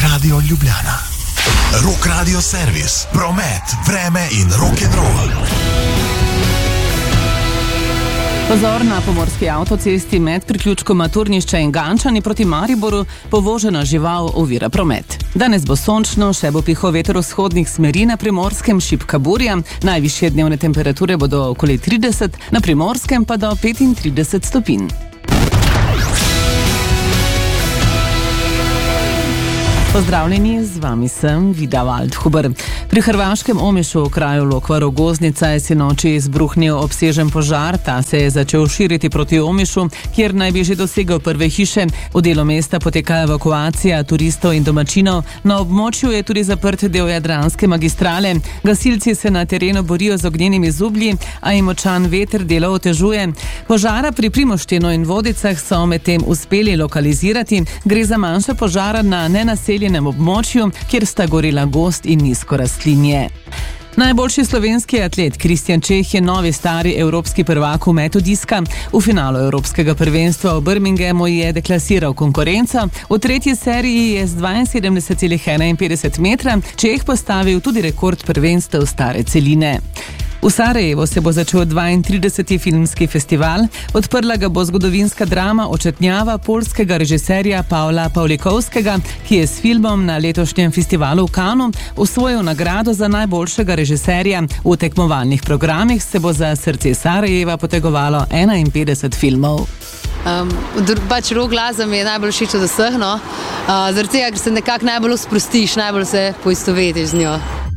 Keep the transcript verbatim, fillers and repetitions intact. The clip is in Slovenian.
Radio Ljubljana. Rock Radio servis, promet, vreme in rock'n'roll. Pozor, na pomorski avtocesti med priključkoma Turnišče in Gančani proti Mariboru povožena žival ovira promet. Danes bo sončno, še bo pihal veter vzhodnih smeri, na Primorskem šibka burja, najvišje dnevne temperature bodo okoli trideset, na Primorskem pa do petintrideset stopinj. Pozdravljeni, z vami sem Vida Waldhuber. Pri hrvaškem Omišu v kraju Lokva-Rogoznica je sinoči izbruhnil obsežen požar. Ta se je začel širiti proti Omišu, kjer naj bi že dosegel prve hiše. V delu mesta poteka evakuacija turistov in domačinov. Na območju je tudi zaprt del Jadranske magistrale. Gasilci se na terenu borijo z ognjenimi zublji, a jim močan veter delo otežuje. Požara pri Primoštenu in Vodicah so medtem uspeli lokalizirati. Gre za manjša požara na nenaseljenem območju, kjer sta gorela gozd in nizko rastlinje. Najboljši slovenski atlet Kristjan Čeh je novi stari evropski prvak v metu diska. V finalu evropskega prvenstva v Birminghamu je deklasiral konkurenco. V tretji seriji je z dvainsedemdeset celih enainpetdeset metra Čeh postavil tudi rekord prvenstev stare celine. V Sarajevu se bo začel dvaintrideseti filmski festival. Odprla ga bo zgodovinska drama Očetnjava poljskega režiserja Pavla Pavlikovskega, ki je s filmom na letošnjem festivalu v Cannu osvojil nagrado za najboljšega režiserja. V tekmovalnih programih se bo za srce Sarajeva potegovalo enainpetdeset filmov. Um, pač rock glasba mi je najbolj všeč od vseh, no. Uh, zaradi tega, ker se nekako najbolj sprostiš, najbolj se poistovetiš z njo.